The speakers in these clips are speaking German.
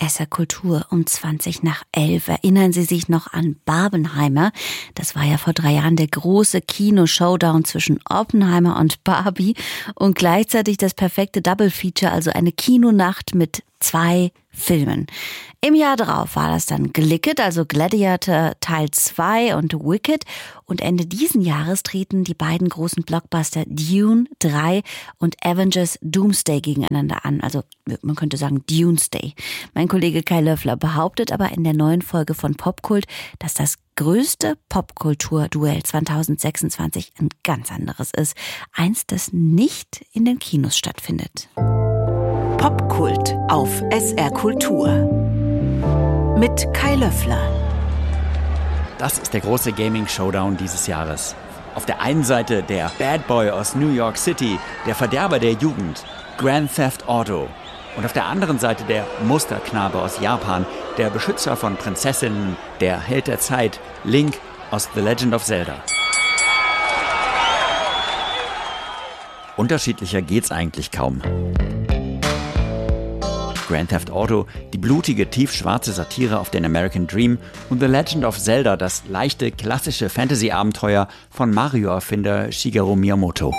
SR Kultur um 11:20. Erinnern Sie sich noch an Barbenheimer? Das war ja vor 3 Jahren der große Kino-Showdown zwischen Oppenheimer und Barbie und gleichzeitig das perfekte Double-Feature, also eine Kinonacht mit 2 Filmen. Im Jahr darauf war das dann Glicket, also Gladiator Teil 2 und Wicked. Und Ende diesen Jahres treten die beiden großen Blockbuster Dune 3 und Avengers Doomsday gegeneinander an. Also man könnte sagen Dunesday. Mein Kollege Kai Löffler behauptet aber in der neuen Folge von Popkult, dass das größte Popkultur-Duell 2026 ein ganz anderes ist. Eins, das nicht in den Kinos stattfindet. Popkult auf SR Kultur mit Kai Löffler. Das ist der große Gaming-Showdown dieses Jahres. Auf der einen Seite der Bad Boy aus New York City, der Verderber der Jugend, Grand Theft Auto. Und auf der anderen Seite der Musterknabe aus Japan, der Beschützer von Prinzessinnen, der Held der Zeit, Link aus The Legend of Zelda. Unterschiedlicher geht's eigentlich kaum. Grand Theft Auto, die blutige, tiefschwarze Satire auf den American Dream und The Legend of Zelda, das leichte, klassische Fantasy-Abenteuer von Mario-Erfinder Shigeru Miyamoto.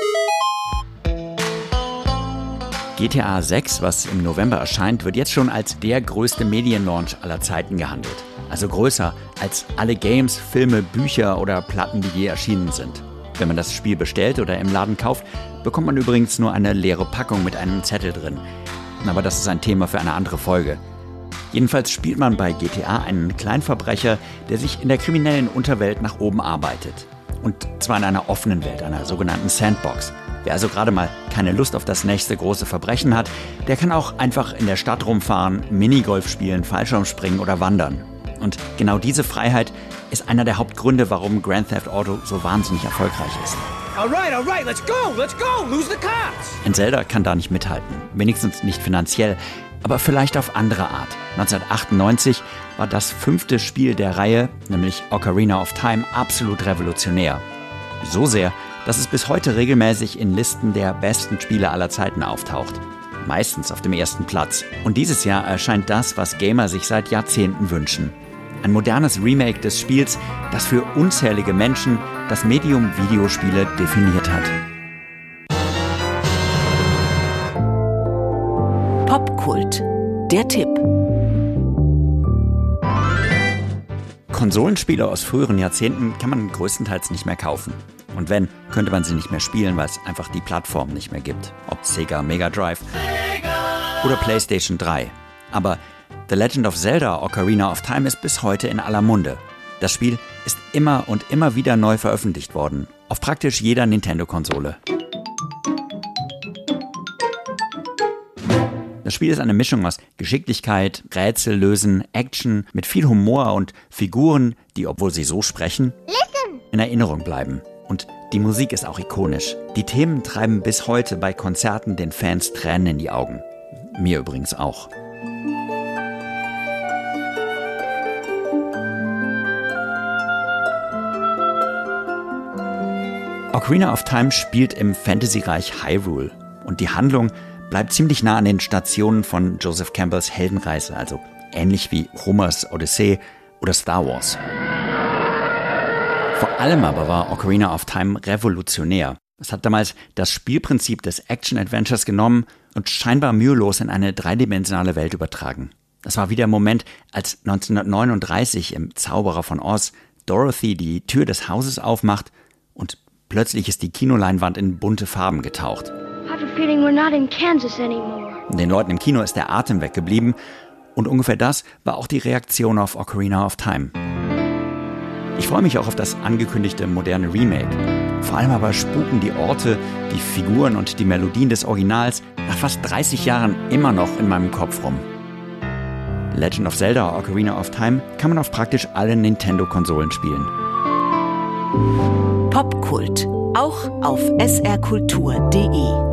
GTA 6, was im November erscheint, wird jetzt schon als der größte Medienlaunch aller Zeiten gehandelt. Also größer als alle Games, Filme, Bücher oder Platten, die je erschienen sind. Wenn man das Spiel bestellt oder im Laden kauft, bekommt man übrigens nur eine leere Packung mit einem Zettel drin. Aber das ist ein Thema für eine andere Folge. Jedenfalls spielt man bei GTA einen Kleinverbrecher, der sich in der kriminellen Unterwelt nach oben arbeitet. Und zwar in einer offenen Welt, einer sogenannten Sandbox. Wer also gerade mal keine Lust auf das nächste große Verbrechen hat, der kann auch einfach in der Stadt rumfahren, Minigolf spielen, Fallschirmspringen oder wandern. Und genau diese Freiheit ist einer der Hauptgründe, warum Grand Theft Auto so wahnsinnig erfolgreich ist. Alright, let's go, lose the cops! Ein Zelda kann da nicht mithalten, wenigstens nicht finanziell, aber vielleicht auf andere Art. 1998 war das 5. Spiel der Reihe, nämlich Ocarina of Time, absolut revolutionär. So sehr, dass es bis heute regelmäßig in Listen der besten Spiele aller Zeiten auftaucht. Meistens auf dem 1. Platz. Und dieses Jahr erscheint das, was Gamer sich seit Jahrzehnten wünschen. Ein modernes Remake des Spiels, das für unzählige Menschen das Medium Videospiele definiert hat. Popkult, der Tipp. Konsolenspiele aus früheren Jahrzehnten kann man größtenteils nicht mehr kaufen. Und wenn, könnte man sie nicht mehr spielen, weil es einfach die Plattform nicht mehr gibt. Ob Sega Mega Drive oder PlayStation 3. Aber The Legend of Zelda Ocarina of Time ist bis heute in aller Munde. Das Spiel ist immer und immer wieder neu veröffentlicht worden. Auf praktisch jeder Nintendo-Konsole. Das Spiel ist eine Mischung aus Geschicklichkeit, Rätsel lösen, Action mit viel Humor und Figuren, die, obwohl sie so sprechen, in Erinnerung bleiben. Und die Musik ist auch ikonisch. Die Themen treiben bis heute bei Konzerten den Fans Tränen in die Augen. Mir übrigens auch. Ocarina of Time spielt im Fantasy-Reich Hyrule. Und die Handlung bleibt ziemlich nah an den Stationen von Joseph Campbells Heldenreise, also ähnlich wie Homers Odyssee oder Star Wars. Vor allem aber war Ocarina of Time revolutionär. Es hat damals das Spielprinzip des Action-Adventures genommen und scheinbar mühelos in eine dreidimensionale Welt übertragen. Das war wie der Moment, als 1939 im Zauberer von Oz Dorothy die Tür des Hauses aufmacht und plötzlich ist die Kinoleinwand in bunte Farben getaucht. Den Leuten im Kino ist der Atem weggeblieben und ungefähr das war auch die Reaktion auf Ocarina of Time. Ich freue mich auch auf das angekündigte moderne Remake. Vor allem aber spuken die Orte, die Figuren und die Melodien des Originals nach fast 30 Jahren immer noch in meinem Kopf rum. Legend of Zelda Ocarina of Time kann man auf praktisch allen Nintendo-Konsolen spielen. Popkult, auch auf srkultur.de.